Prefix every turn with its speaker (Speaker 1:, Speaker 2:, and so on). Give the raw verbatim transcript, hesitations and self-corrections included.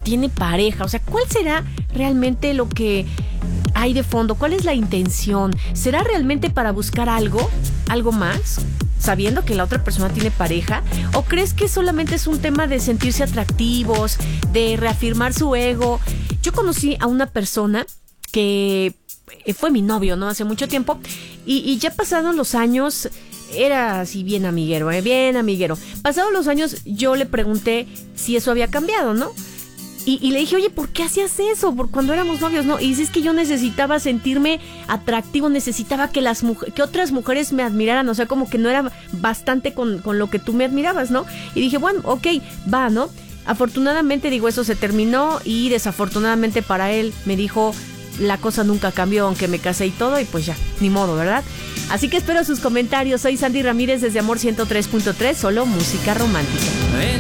Speaker 1: tiene pareja. O sea, ¿cuál será realmente lo que hay de fondo? ¿Cuál es la intención? ¿Será realmente para buscar algo, algo más, sabiendo que la otra persona tiene pareja? ¿O crees que solamente es un tema de sentirse atractivos, de reafirmar su ego? Yo conocí a una persona que fue mi novio, ¿no? Hace mucho tiempo. Y, y ya pasados los años, era así bien amiguero, ¿eh? Bien amiguero. Pasados los años, yo le pregunté si eso había cambiado, ¿no? Y, y le dije, oye, ¿por qué hacías eso? Por cuando éramos novios, ¿no? Y dice, es que yo necesitaba sentirme atractivo, necesitaba que las mujeres, que otras mujeres me admiraran, o sea, como que no era bastante con, con lo que tú me admirabas, ¿no? Y dije, bueno, ok, va, ¿no? Afortunadamente, digo, eso se terminó y desafortunadamente para él me dijo, la cosa nunca cambió, aunque me casé y todo, y pues ya, ni modo, ¿verdad? Así que espero sus comentarios. Soy Sandy Ramírez desde Amor ciento tres punto tres, solo música romántica.